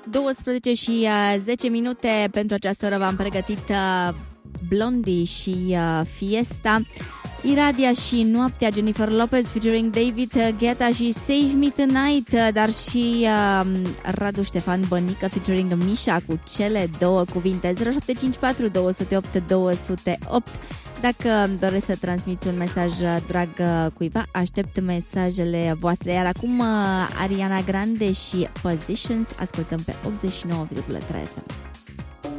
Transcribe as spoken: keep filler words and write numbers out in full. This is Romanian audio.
douăsprezece și zece minute. Pentru această oră v-am pregătit Blondie și Fiesta, Iradia și Noaptea, Jennifer Lopez featuring David Guetta și Save Me Tonight, dar și uh, Radu Ștefan Bănică featuring Misha cu cele două cuvinte. Zero șapte cinci patru doi zero opt doi zero opt. Dacă doresc să transmiți un mesaj drag cuiva, aștept mesajele voastre. Iar acum Ariana Grande și Positions, ascultăm pe optzeci și nouă virgulă trei F M.